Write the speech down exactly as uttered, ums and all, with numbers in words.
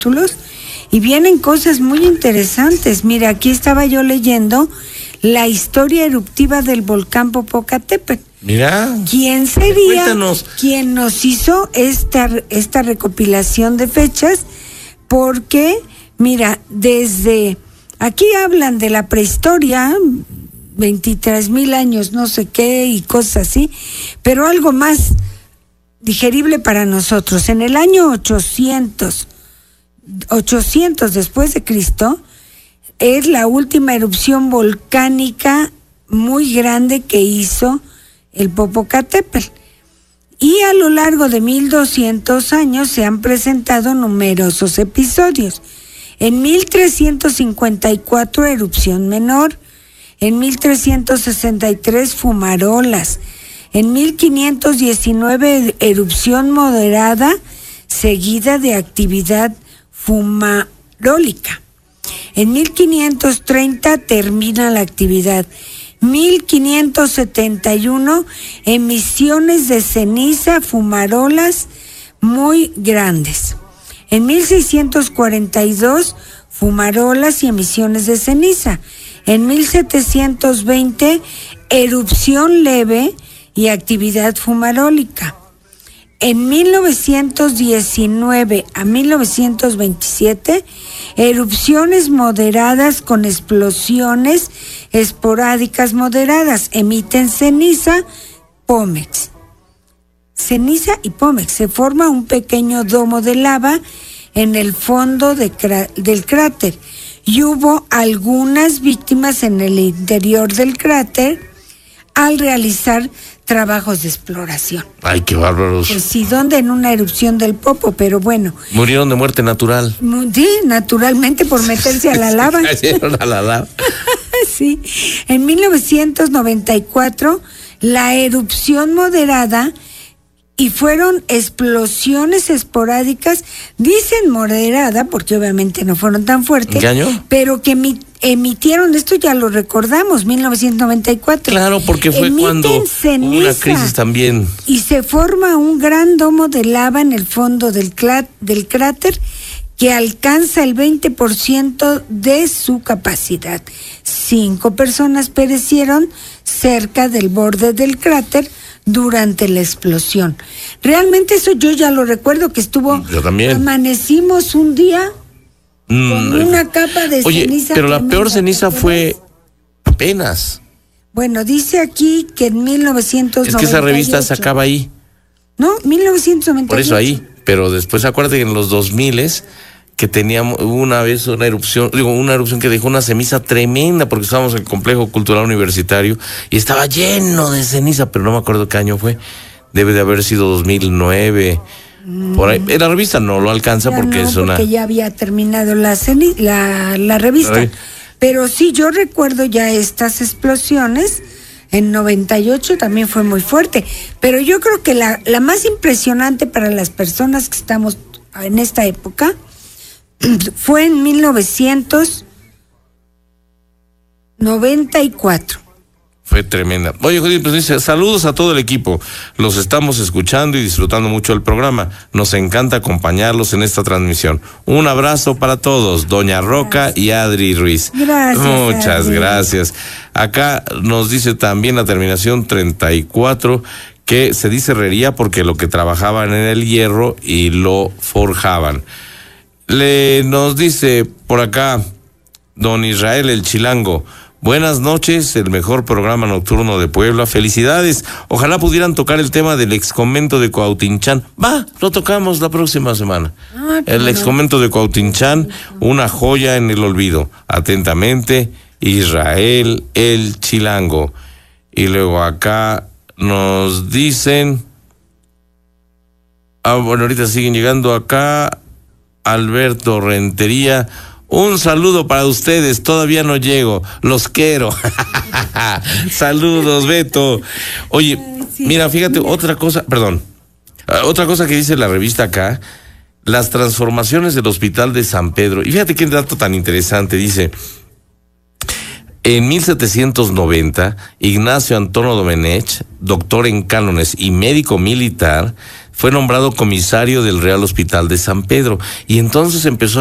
y vienen cosas muy interesantes. Mira, aquí estaba yo leyendo la historia eruptiva del volcán Popocatépetl. Mira. ¿Quién sería Cuéntanos. quien nos hizo esta, esta recopilación de fechas? Porque, mira, desde aquí hablan de la prehistoria, veintitrés mil años, no sé qué, y cosas así, pero algo más digerible para nosotros. En el año ochocientos, ochocientos después de Cristo, es la última erupción volcánica muy grande que hizo el Popocatépetl. Y a lo largo de mil doscientos años se han presentado numerosos episodios. En mil trescientos cincuenta y cuatro, erupción menor. En mil trescientos sesenta y tres, fumarolas. En mil quinientos diecinueve, erupción moderada seguida de actividad fumarólica. En mil quinientos treinta termina la actividad. mil quinientos setenta y uno, emisiones de ceniza, fumarolas muy grandes. En mil seiscientos cuarenta y dos, fumarolas y emisiones de ceniza. En mil setecientos veinte, erupción leve y actividad fumarólica. En mil novecientos diecinueve a mil novecientos veintisiete, erupciones moderadas con explosiones esporádicas moderadas, emiten ceniza, pómex. Ceniza y pómex. Se forma un pequeño domo de lava en el fondo de cra- del cráter y hubo algunas víctimas en el interior del cráter al realizar trabajos de exploración. Ay, qué bárbaros. Pues sí, donde en una erupción del Popo, pero bueno. Murieron de muerte natural. Sí, naturalmente por meterse a la lava. a la lava. Sí. En mil novecientos noventa y cuatro, la erupción moderada, y fueron explosiones esporádicas, dicen moderada, porque obviamente no fueron tan fuertes. ¿Qué año? Pero que emi- emitieron, esto ya lo recordamos, mil novecientos noventa y cuatro. Claro, porque fue Emiten cuando ceniza, hubo una crisis también. y se forma un gran domo de lava en el fondo del, clá- del cráter que alcanza el veinte por ciento de su capacidad. Cinco personas perecieron cerca del borde del cráter durante la explosión. Realmente eso yo ya lo recuerdo, que estuvo... Yo también. Amanecimos un día con Mm, una capa de Oye, ceniza. pero la tremenda, peor ceniza ¿te fue apenas. Bueno, dice aquí que en mil novecientos noventa y ocho... Es que esa revista se acaba ahí. No, mil novecientos noventa y ocho. Por eso ahí. Pero después acuérdate que en los dos miles que teníamos una vez una erupción, digo, una erupción que dejó una ceniza tremenda, porque estábamos en el Complejo Cultural Universitario y estaba lleno de ceniza, pero no me acuerdo qué año fue. Debe de haber sido dos mil nueve. Mm. Por ahí. En la revista no lo alcanza ya porque no, es una... porque ya había terminado la, ceni- la, la revista. Ay. Pero sí, yo recuerdo ya estas explosiones. En noventa y ocho también fue muy fuerte. Pero yo creo que la, la más impresionante para las personas que estamos en esta época fue en mil novecientos noventa y cuatro. Fue tremenda. Oye, Judith, pues dice, saludos a todo el equipo. Los estamos escuchando y disfrutando mucho del programa. Nos encanta acompañarlos en esta transmisión. Un abrazo para todos, Doña Roca gracias. Y Adri Ruiz. Gracias. Muchas Adri. gracias. Acá nos dice también la terminación treinta y cuatro que se dice herrería porque lo que trabajaban en el hierro y lo forjaban. Le nos dice por acá don Israel el Chilango. Buenas noches, el mejor programa nocturno de Puebla. Felicidades. Ojalá pudieran tocar el tema del exconvento de Cuautinchán. Va, lo tocamos la próxima semana. Ah, el exconvento de Cuautinchán, una joya en el olvido. Atentamente, Israel el Chilango. Y luego acá nos dicen... Ah, bueno, ahorita siguen llegando acá. Alberto Rentería... Un saludo para ustedes, todavía no llego, los quiero. Saludos, Beto. Oye, sí, mira, fíjate, mira. otra cosa, perdón, otra cosa que dice la revista acá, las transformaciones del Hospital de San Pedro. Y fíjate qué dato tan interesante, dice, en mil setecientos noventa, Ignacio Antonio Domenech, doctor en cánones y médico militar, fue nombrado comisario del Real Hospital de San Pedro y entonces empezó